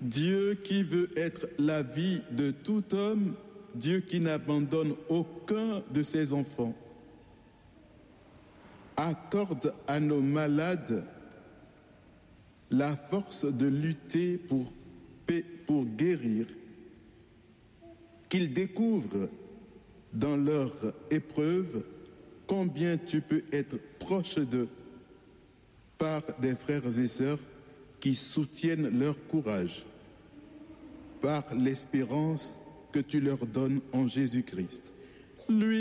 Dieu qui veut être la vie de tout homme, Dieu qui n'abandonne aucun de ses enfants. Accorde à nos malades la force de lutter pour guérir, qu'ils découvrent dans leur épreuve combien tu peux être proche d'eux par des frères et sœurs qui soutiennent leur courage, par l'espérance que tu leur donnes en Jésus-Christ. Lui